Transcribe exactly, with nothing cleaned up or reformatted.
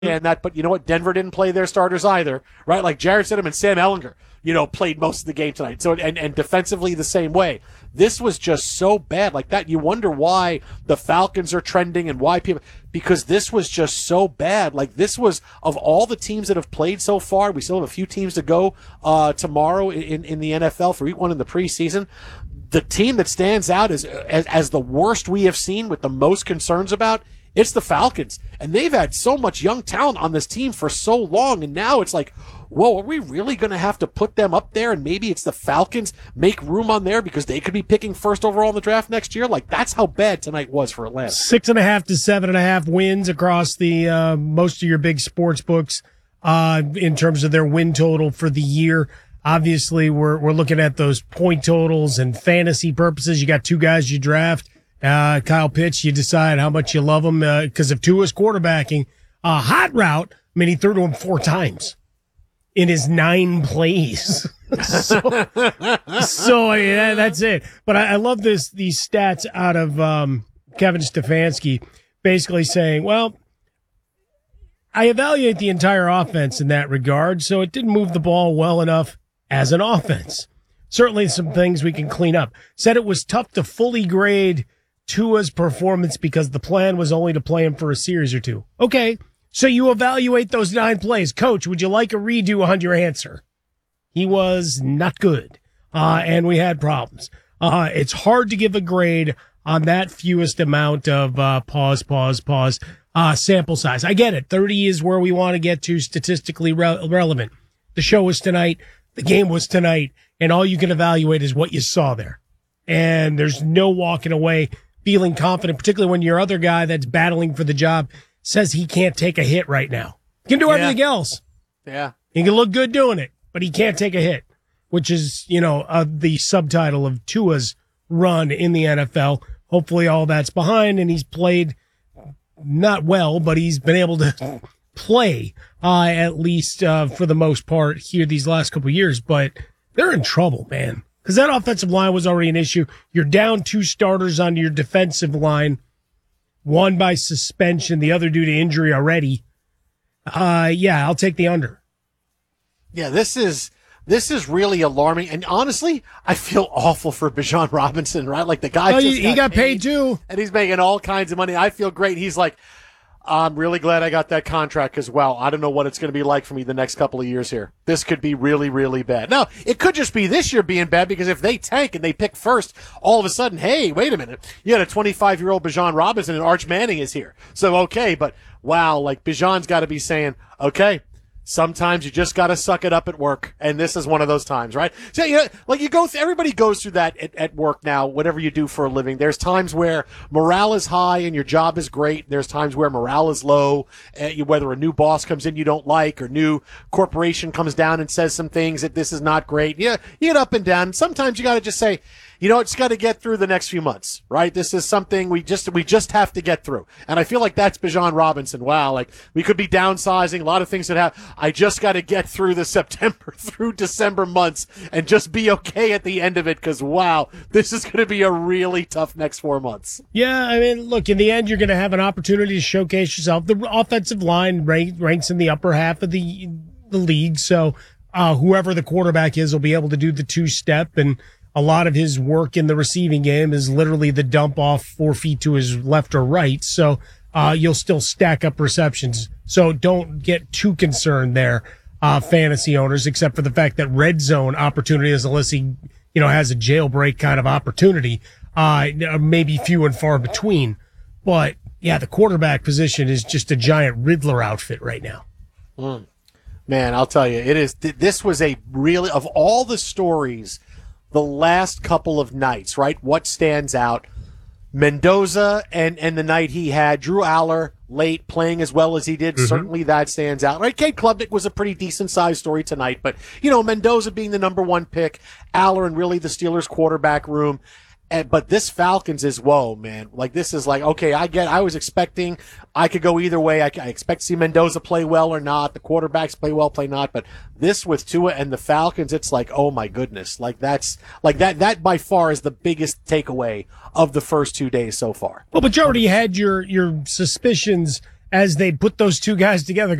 And that, but you know what? Denver didn't play their starters either, right? Like Jared Stidham and Sam Ehlinger, you know, played most of the game tonight. So, and, and defensively the same way. This was just so bad like that. You wonder why the Falcons are trending and why people, because this was just so bad. Like this was, of all the teams that have played so far, we still have a few teams to go, uh, tomorrow in, in the N F L for week one in the preseason. The team that stands out as, as, as the worst we have seen with the most concerns about, it's the Falcons. And they've had so much young talent on this team for so long. And now it's like, whoa, are we really going to have to put them up there? And maybe it's the Falcons make room on there because they could be picking first overall in the draft next year. Like that's how bad tonight was for Atlanta. Six and a half to seven and a half wins across the, uh, most of your big sports books, uh, in terms of their win total for the year. Obviously we're, we're looking at those point totals and fantasy purposes. You got two guys you draft. Uh, Kyle Pitts, you decide how much you love him, uh, cause of Tua's quarterbacking. A uh, hot route. I mean, he threw to him four times in his nine plays. so, so yeah, that's it. But I, I love this, these stats out of, um, Kevin Stefanski basically saying, well, I evaluate the entire offense in that regard. So it didn't move the ball well enough as an offense. Certainly some things we can clean up. Said it was tough to fully grade Tua's performance because the plan was only to play him for a series or two. Okay, so you evaluate those nine plays. Coach, would you like a redo on your answer? He was not good, uh, and we had problems. Uh, it's hard to give a grade on that fewest amount of uh, pause, pause, pause, uh, sample size. I get it. thirty is where we want to get to statistically re- relevant. The show was tonight. The game was tonight, and all you can evaluate is what you saw there. And there's no walking away feeling confident, particularly when your other guy that's battling for the job says he can't take a hit right now. He can do yeah. everything else. Yeah. He can look good doing it, but he can't take a hit, which is, you know, uh, the subtitle of Tua's run in the N F L. Hopefully all that's behind, and he's played not well, but he's been able to play, uh, at least, uh, for the most part here these last couple of years, but they're in trouble, man. Because that offensive line was already an issue. You're down two starters on your defensive line, one by suspension, the other due to injury already. Uh, yeah, I'll take the under. Yeah, this is this is really alarming. And honestly, I feel awful for Bijan Robinson, right? Like the guy oh, just he, got, he got paid, paid too. And he's making all kinds of money. I feel great. He's like, I'm really glad I got that contract because, wow, I don't know what it's going to be like for me the next couple of years here. This could be really, really bad. Now, it could just be this year being bad because if they tank and they pick first, all of a sudden, hey, wait a minute. You got a twenty-five-year-old Bijan Robinson and Arch Manning is here. So, okay, but wow, like Bijan's got to be saying, okay, sometimes you just got to suck it up at work, and this is one of those times, right? So, you know, like you go, th- everybody goes through that at, at work now, whatever you do for a living. There's times where morale is high and your job is great. There's times where morale is low, uh, you, whether a new boss comes in you don't like or new corporation comes down and says some things that this is not great. Yeah, you get up and down. Sometimes you got to just say, you know, it's got to get through the next few months, right? This is something we just we just have to get through. And I feel like that's Bijan Robinson. Wow, like we could be downsizing, a lot of things that have. I just got to get through the September through December months and just be okay at the end of it because, wow, this is going to be a really tough next four months. Yeah, I mean, look, in the end, you're going to have an opportunity to showcase yourself. The offensive line rank, ranks in the upper half of the, the league, so uh, whoever the quarterback is will be able to do the two-step, and a lot of his work in the receiving game is literally the dump off four feet to his left or right. So, uh, you'll still stack up receptions. So don't get too concerned there, uh, fantasy owners, except for the fact that red zone opportunity is unless he, you know, has a jailbreak kind of opportunity, uh, maybe few and far between. But yeah, the quarterback position is just a giant Riddler outfit right now. Mm. Man, I'll tell you, it is, this was a really, of all the stories the last couple of nights, right? What stands out? Mendoza and, and the night he had. Drew Aller late playing as well as he did. Mm-hmm. Certainly that stands out. Right? Cade Klubnik was a pretty decent-sized story tonight. But, you know, Mendoza being the number one pick, Aller and really the Steelers quarterback room. And, but this Falcons is, whoa, man. Like, this is like, okay, I get, I was expecting, I could go either way. I, I expect to see Mendoza play well or not. The quarterbacks play well, play not. But this with Tua and the Falcons, it's like, oh my goodness. Like, that's, like that, that by far is the biggest takeaway of the first two days so far. Well, but you already had your, your suspicions as they put those two guys together.